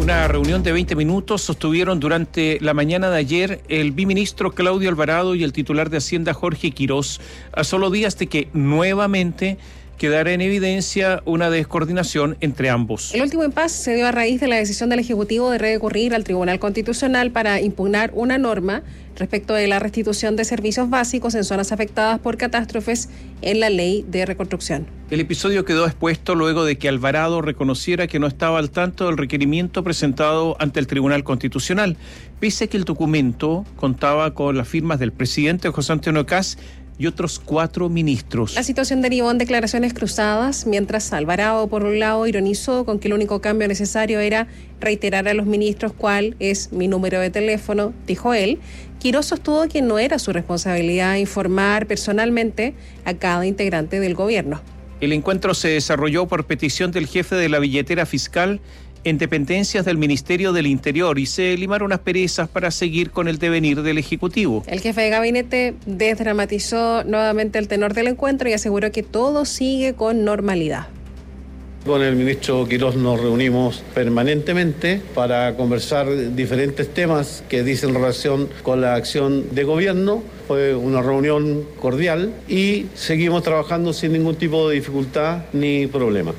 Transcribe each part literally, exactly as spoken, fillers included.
Una reunión de veinte minutos sostuvieron durante la mañana de ayer el biministro Claudio Alvarado y el titular de Hacienda Jorge Quirós, a solo días de que nuevamente quedara en evidencia una descoordinación entre ambos. El último impasse se dio a raíz de la decisión del Ejecutivo de recurrir al Tribunal Constitucional para impugnar una norma respecto de la restitución de servicios básicos en zonas afectadas por catástrofes en la Ley de Reconstrucción. El episodio quedó expuesto luego de que Alvarado reconociera que no estaba al tanto del requerimiento presentado ante el Tribunal Constitucional, pese a que el documento contaba con las firmas del presidente José Antonio Kast y otros cuatro ministros. La situación derivó en declaraciones cruzadas, mientras Alvarado, por un lado, ironizó con que el único cambio necesario era reiterar a los ministros cuál es mi número de teléfono, dijo él. Quirós sostuvo que no era su responsabilidad informar personalmente a cada integrante del gobierno. El encuentro se desarrolló por petición del jefe de la billetera fiscal en dependencias del Ministerio del Interior y se limaron asperezas para seguir con el devenir del Ejecutivo. El jefe de gabinete desdramatizó nuevamente el tenor del encuentro y aseguró que todo sigue con normalidad. Con el ministro Quirós nos reunimos permanentemente para conversar diferentes temas que dicen relación con la acción de gobierno. Fue una reunión cordial y seguimos trabajando sin ningún tipo de dificultad ni problema.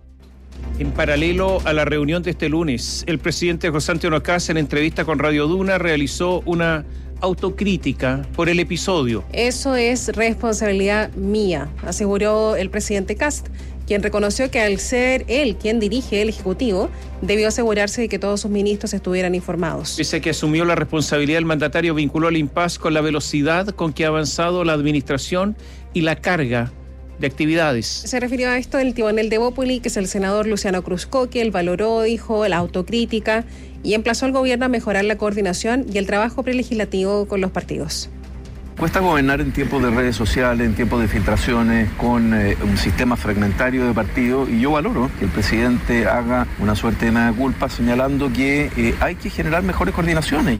En paralelo a la reunión de este lunes, el presidente José Antonio Kast, en entrevista con Radio Duna, realizó una autocrítica por el episodio. Eso es responsabilidad mía, aseguró el presidente Kast, quien reconoció que al ser él quien dirige el Ejecutivo, debió asegurarse de que todos sus ministros estuvieran informados. Pese a que asumió la responsabilidad, el mandatario vinculó el impasse con la velocidad con que ha avanzado la administración y la carga de actividades. Se refirió a esto el timonel de Bópoli, que es el senador Luciano Cruzcoque. Él valoró, dijo, la autocrítica y emplazó al gobierno a mejorar la coordinación y el trabajo prelegislativo con los partidos. Cuesta gobernar en tiempos de redes sociales, en tiempos de filtraciones, con eh, un sistema fragmentario de partidos, y yo valoro que el presidente haga una suerte de mea culpa señalando que eh, hay que generar mejores coordinaciones.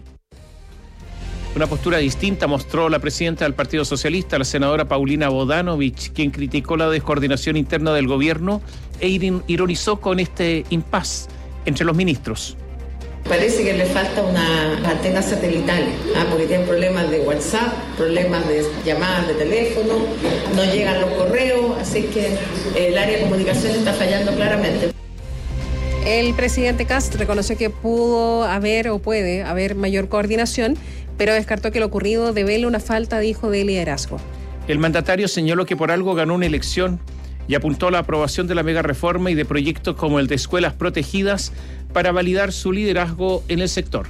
Una postura distinta mostró la presidenta del Partido Socialista, la senadora Paulina Bodanovich, quien criticó la descoordinación interna del gobierno e ironizó con este impasse entre los ministros. Parece que le falta una antena satelital, ¿ah? Porque tienen problemas de WhatsApp, problemas de llamadas de teléfono, no llegan los correos, así que el área de comunicación está fallando claramente. El presidente Kast reconoció que pudo haber o puede haber mayor coordinación, pero descartó que lo ocurrido devele una falta, dijo, de liderazgo. El mandatario señaló que por algo ganó una elección y apuntó a la aprobación de la mega reforma y de proyectos como el de escuelas protegidas para validar su liderazgo en el sector.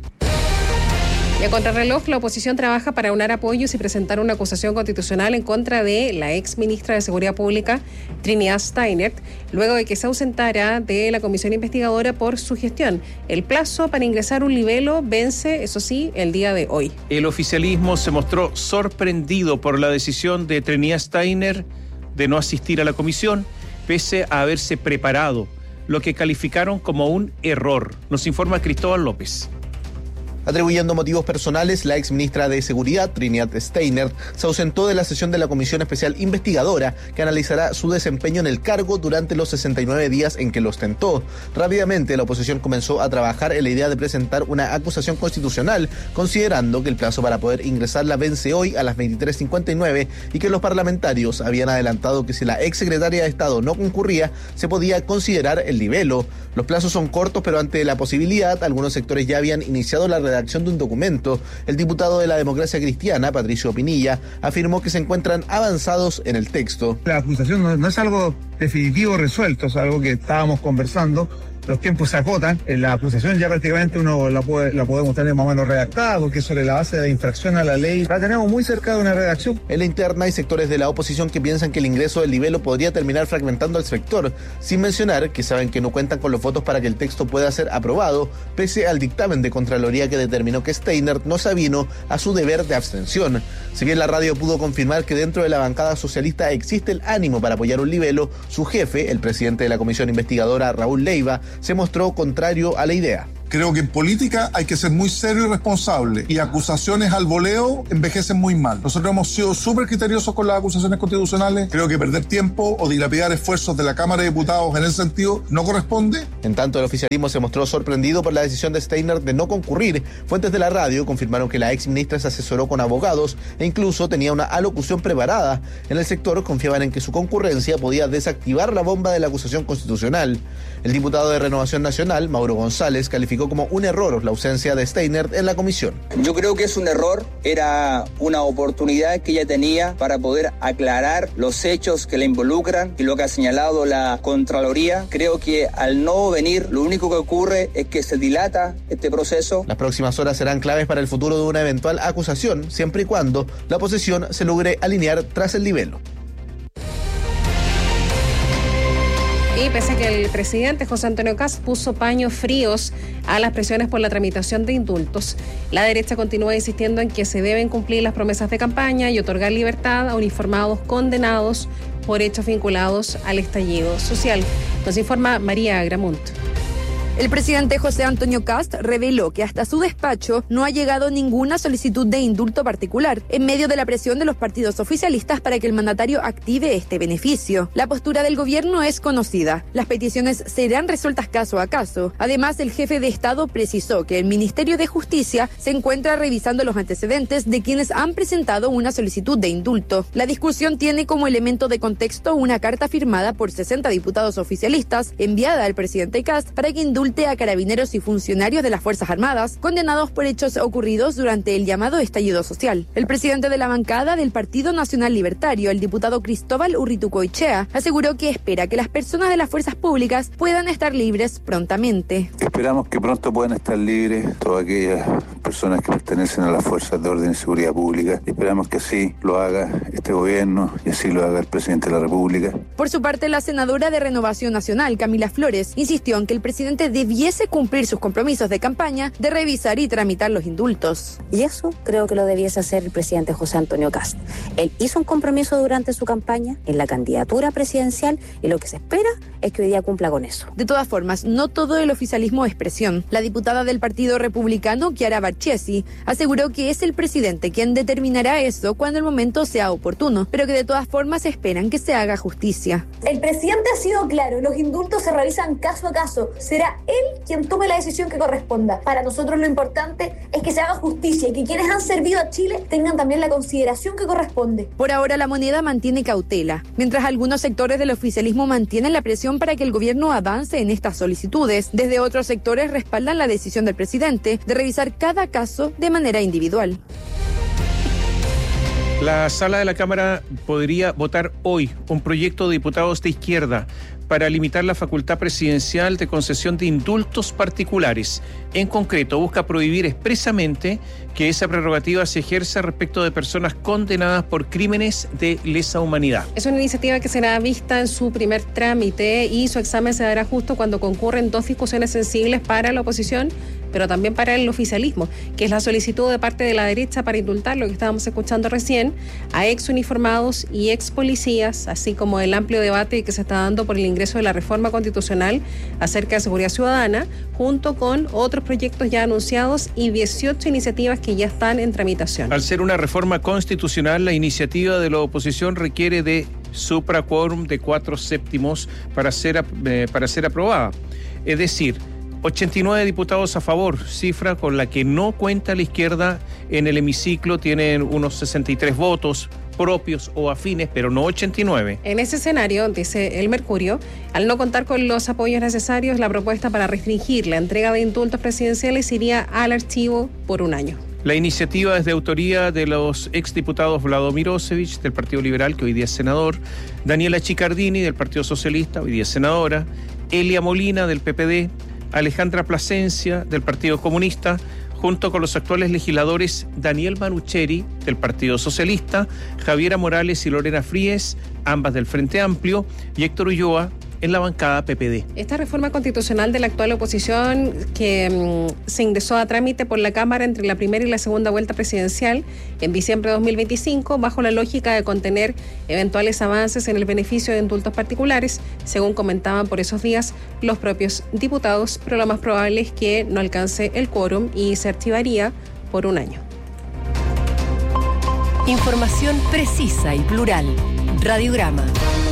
Y a contrarreloj, la oposición trabaja para unar apoyos y presentar una acusación constitucional en contra de la ex ministra de Seguridad Pública, Trinidad Steinert, luego de que se ausentara de la comisión investigadora por su gestión. El plazo para ingresar un libelo vence, eso sí, el día de hoy. El oficialismo se mostró sorprendido por la decisión de Trinidad Steinert de no asistir a la comisión, pese a haberse preparado, lo que calificaron como un error. Nos informa Cristóbal López. Atribuyendo motivos personales, la exministra de Seguridad, Trinidad Steinert, se ausentó de la sesión de la Comisión Especial Investigadora que analizará su desempeño en el cargo durante los sesenta y nueve días en que lo ostentó. Rápidamente, la oposición comenzó a trabajar en la idea de presentar una acusación constitucional, considerando que el plazo para poder ingresarla vence hoy a las veintitrés cincuenta y nueve y que los parlamentarios habían adelantado que si la exsecretaria de Estado no concurría, se podía considerar el libelo. Los plazos son cortos, pero ante la posibilidad, algunos sectores ya habían iniciado la redacción de un documento. El diputado de la Democracia Cristiana, Patricio Pinilla, afirmó que se encuentran avanzados en el texto. La acusación no, no es algo definitivo resuelto, es algo que estábamos conversando. Los tiempos se acotan, la acusación ya prácticamente uno la, puede, la podemos tener más o menos redactada, porque es sobre la base de infracción a la ley. La tenemos muy cerca de una redacción. En la interna hay sectores de la oposición que piensan que el ingreso del libelo podría terminar fragmentando al sector, sin mencionar que saben que no cuentan con los votos para que el texto pueda ser aprobado, pese al dictamen de Contraloría que determinó que Steinert no se avino a su deber de abstención. Si bien la radio pudo confirmar que dentro de la bancada socialista existe el ánimo para apoyar un libelo, su jefe, el presidente de la comisión investigadora, Raúl Leiva, se mostró contrario a la idea. Creo que en política hay que ser muy serio y responsable, y acusaciones al voleo envejecen muy mal. Nosotros hemos sido súper criteriosos con las acusaciones constitucionales. Creo que perder tiempo o dilapidar esfuerzos de la Cámara de Diputados en ese sentido no corresponde. En tanto, el oficialismo se mostró sorprendido por la decisión de Steiner de no concurrir. Fuentes de la radio confirmaron que la ex ministra se asesoró con abogados e incluso tenía una alocución preparada. En el sector confiaban en que su concurrencia podía desactivar la bomba de la acusación constitucional. El diputado de Renovación Nacional, Mauro González, calificó como un error la ausencia de Steiner en la comisión. Yo creo que es un error, era una oportunidad que ella tenía para poder aclarar los hechos que la involucran y lo que ha señalado la Contraloría. Creo que al no venir, lo único que ocurre es que se dilata este proceso. Las próximas horas serán claves para el futuro de una eventual acusación, siempre y cuando la oposición se logre alinear tras el libelo. Y pese a que el presidente José Antonio Kast puso paños fríos a las presiones por la tramitación de indultos, la derecha continúa insistiendo en que se deben cumplir las promesas de campaña y otorgar libertad a uniformados condenados por hechos vinculados al estallido social. Nos informa María Agramunt. El presidente José Antonio Kast reveló que hasta su despacho no ha llegado ninguna solicitud de indulto particular, en medio de la presión de los partidos oficialistas para que el mandatario active este beneficio. La postura del gobierno es conocida. Las peticiones serán resueltas caso a caso. Además, el jefe de Estado precisó que el Ministerio de Justicia se encuentra revisando los antecedentes de quienes han presentado una solicitud de indulto. La discusión tiene como elemento de contexto una carta firmada por sesenta diputados oficialistas enviada al presidente Kast para que indulte a carabineros y funcionarios de las Fuerzas Armadas condenados por hechos ocurridos durante el llamado estallido social. El presidente de la bancada del Partido Nacional Libertario, el diputado Cristóbal Urritucoechea, aseguró que espera que las personas de las fuerzas públicas puedan estar libres prontamente. Esperamos que pronto puedan estar libres todas aquellas personas que pertenecen a las fuerzas de orden y seguridad pública. Esperamos que así lo haga este gobierno y así lo haga el presidente de la República. Por su parte, la senadora de Renovación Nacional, Camila Flores, insistió en que el presidente debiese cumplir sus compromisos de campaña de revisar y tramitar los indultos. Y eso creo que lo debiese hacer el presidente José Antonio Kast. Él hizo un compromiso durante su campaña en la candidatura presidencial y lo que se espera es que hoy día cumpla con eso. De todas formas, no todo el oficialismo es presión. La diputada del Partido Republicano, Chiara Barchesi, aseguró que es el presidente quien determinará eso cuando el momento sea oportuno, pero que de todas formas esperan que se haga justicia. El presidente ha sido claro, los indultos se realizan caso a caso. Será él quien tome la decisión que corresponda. Para nosotros lo importante es que se haga justicia y que quienes han servido a Chile tengan también la consideración que corresponde. Por ahora la moneda mantiene cautela, mientras algunos sectores del oficialismo mantienen la presión para que el gobierno avance en estas solicitudes. Desde otros sectores respaldan la decisión del presidente de revisar cada caso de manera individual. La sala de la Cámara podría votar hoy un proyecto de diputados de izquierda para limitar la facultad presidencial de concesión de indultos particulares. En concreto, busca prohibir expresamente que esa prerrogativa se ejerza respecto de personas condenadas por crímenes de lesa humanidad. Es una iniciativa que será vista en su primer trámite y su examen se dará justo cuando concurren dos discusiones sensibles para la oposición, pero también para el oficialismo, que es la solicitud de parte de la derecha para indultar, lo que estábamos escuchando recién, a ex uniformados y ex policías, así como el amplio debate que se está dando por el ingreso de la reforma constitucional acerca de seguridad ciudadana, junto con otros proyectos ya anunciados y dieciocho iniciativas que ya están en tramitación. Al ser una reforma constitucional, la iniciativa de la oposición requiere de supraquórum de cuatro séptimos para ser, eh, para ser aprobada. Es decir, ochenta y nueve diputados a favor, cifra con la que no cuenta la izquierda en el hemiciclo, tienen unos sesenta y tres votos propios o afines, pero no ochenta y nueve. En ese escenario, dice el Mercurio, al no contar con los apoyos necesarios, la propuesta para restringir la entrega de indultos presidenciales iría al archivo por un año. La iniciativa es de autoría de los exdiputados Vlado Mirosevich, del Partido Liberal, que hoy día es senador, Daniela Chicardini, del Partido Socialista, hoy día es senadora, Elia Molina, del P P D, Alejandra Plasencia, del Partido Comunista, junto con los actuales legisladores Daniel Manucheri, del Partido Socialista, Javiera Morales y Lorena Fríes, ambas del Frente Amplio, y Héctor Ulloa, en la bancada P P D. Esta reforma constitucional de la actual oposición que mmm, se ingresó a trámite por la Cámara entre la primera y la segunda vuelta presidencial en diciembre de dos mil veinticinco, bajo la lógica de contener eventuales avances en el beneficio de indultos particulares, según comentaban por esos días los propios diputados, pero lo más probable es que no alcance el quórum y se archivaría por un año. Información precisa y plural. Radiograma.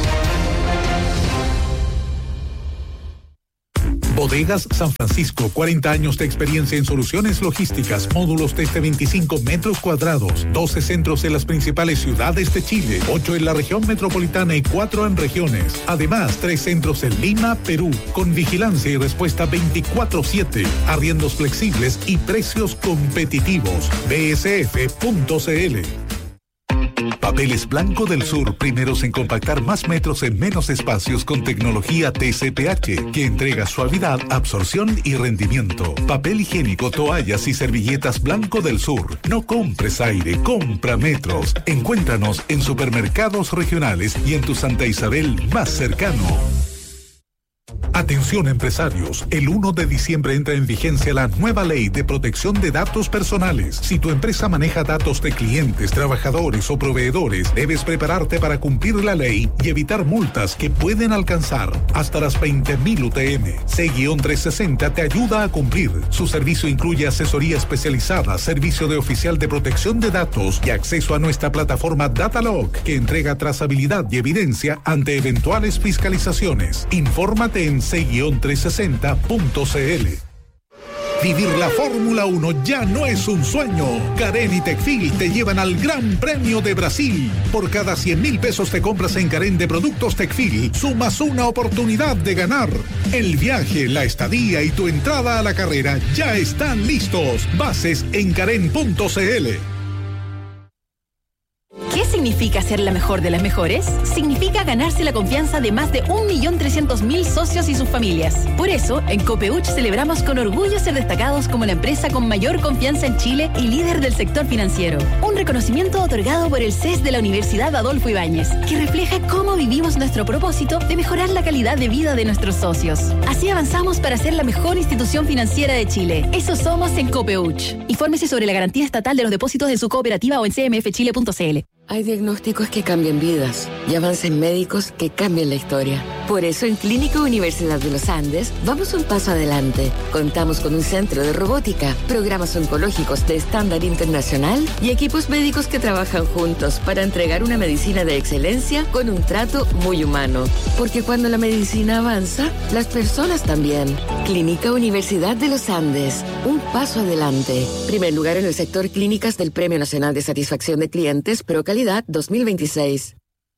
Bodegas San Francisco, cuarenta años de experiencia en soluciones logísticas, módulos desde veinticinco metros cuadrados, doce centros en las principales ciudades de Chile, ocho en la región metropolitana y cuatro en regiones. Además, tres centros en Lima, Perú, con vigilancia y respuesta veinticuatro siete, arriendos flexibles y precios competitivos. B S F punto C L. Papeles Blanco del Sur, primeros en compactar más metros en menos espacios con tecnología T C P H, que entrega suavidad, absorción y rendimiento. Papel higiénico, toallas y servilletas Blanco del Sur. No compres aire, compra metros. Encuéntranos en supermercados regionales y en tu Santa Isabel más cercano. Atención empresarios, el uno de diciembre entra en vigencia la nueva ley de protección de datos personales. Si tu empresa maneja datos de clientes, trabajadores o proveedores, debes prepararte para cumplir la ley y evitar multas que pueden alcanzar hasta las veinte mil U T M. C trescientos sesenta te ayuda a cumplir. Su servicio incluye asesoría especializada, servicio de oficial de protección de datos y acceso a nuestra plataforma Datalog, que entrega trazabilidad y evidencia ante eventuales fiscalizaciones. Infórmate en C trescientos sesenta punto C L. Vivir la Fórmula uno ya no es un sueño. Carén y Tecfil te llevan al Gran Premio de Brasil. Por cada cien mil pesos te compras en Carén de productos Tecfil, sumas una oportunidad de ganar. El viaje, la estadía y tu entrada a la carrera ya están listos. Bases en carén punto C L. ¿Qué significa ser la mejor de las mejores? Significa ganarse la confianza de más de un millón trescientos mil socios y sus familias. Por eso, en Copeuch celebramos con orgullo ser destacados como la empresa con mayor confianza en Chile y líder del sector financiero. Un reconocimiento otorgado por el C E S de la Universidad Adolfo Ibáñez, que refleja cómo vivimos nuestro propósito de mejorar la calidad de vida de nuestros socios. Así avanzamos para ser la mejor institución financiera de Chile. Eso somos en Copeuch. Infórmese sobre la garantía estatal de los depósitos de su cooperativa o en c m f chile punto c l. Hay diagnósticos que cambian vidas y avances médicos que cambian la historia. Por eso en Clínica Universidad de los Andes vamos un paso adelante. Contamos con un centro de robótica, programas oncológicos de estándar internacional y equipos médicos que trabajan juntos para entregar una medicina de excelencia con un trato muy humano. Porque cuando la medicina avanza, las personas también. Clínica Universidad de los Andes, un paso adelante. Primer lugar en el sector clínicas del Premio Nacional de Satisfacción de Clientes Procalidad dos mil veintiséis.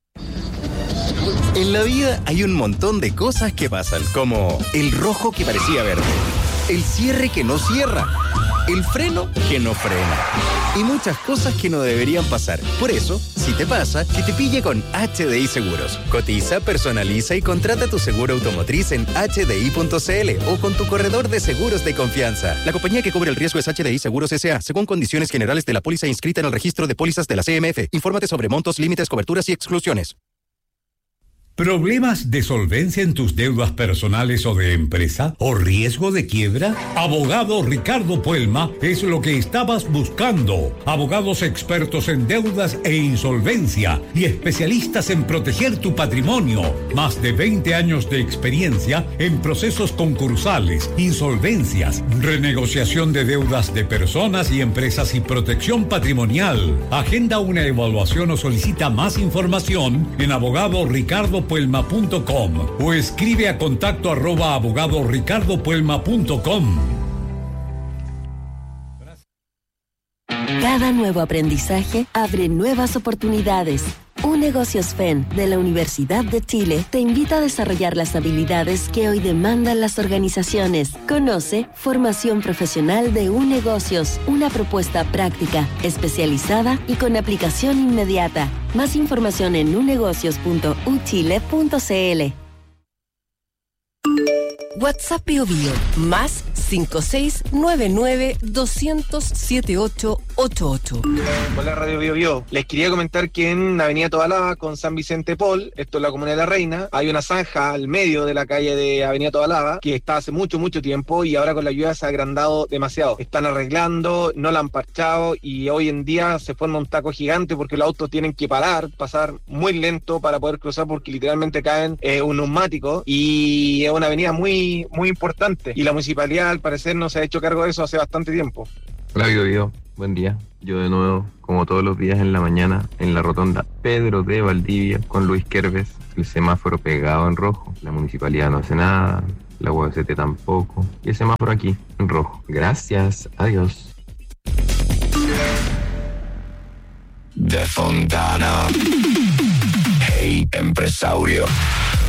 En la vida hay un montón de cosas que pasan, como el rojo que parecía verde, el cierre que no cierra, el freno que no frena y muchas cosas que no deberían pasar. Por eso, si te pasa, que te pille con H D I Seguros. Cotiza, personaliza y contrata tu seguro automotriz en h d i punto c l o con tu corredor de seguros de confianza. La compañía que cubre el riesgo es H D I Seguros S A, según condiciones generales de la póliza inscrita en el registro de pólizas de la C M F. Infórmate sobre montos, límites, coberturas y exclusiones. ¿Problemas de solvencia en tus deudas personales o de empresa? ¿O riesgo de quiebra? Abogado Ricardo Puelma es lo que estabas buscando. Abogados expertos en deudas e insolvencia y especialistas en proteger tu patrimonio. Más de veinte años de experiencia en procesos concursales, insolvencias, renegociación de deudas de personas y empresas y protección patrimonial. Agenda una evaluación o solicita más información en abogado Ricardo Puelma punto com o escribe a contacto arroba abogado ricardo puelma punto com. Cada nuevo aprendizaje abre nuevas oportunidades. UNegocios F E N de la Universidad de Chile te invita a desarrollar las habilidades que hoy demandan las organizaciones. Conoce Formación Profesional de UNegocios, una propuesta práctica, especializada y con aplicación inmediata. Más información en unegocios punto u chile punto c l. WhatsApp Bio Bio, más cinco seis nueve nueve dos cero cero siete ocho ocho ocho. Hola Radio Bio Bio, les quería comentar que en Avenida Tobalaba con San Vicente Pol, esto es la Comuna de la Reina, hay una zanja al medio de la calle de Avenida Tobalaba que está hace mucho, mucho tiempo y ahora con la lluvia se ha agrandado demasiado. Están arreglando, no la han parchado y hoy en día se forma un taco gigante porque los autos tienen que parar, pasar muy lento para poder cruzar porque literalmente caen eh, un neumático y es una avenida muy, muy importante y la municipalidad al parecer no se ha hecho cargo de eso hace bastante tiempo. Hola Bio Bio, buen día. Yo de nuevo, como todos los días en la mañana, en la rotonda Pedro de Valdivia con Luis Querves, el semáforo pegado en rojo. La municipalidad no hace nada, la U A C T tampoco, y el semáforo aquí en rojo. Gracias, adiós. De Fontana. Hey, empresario.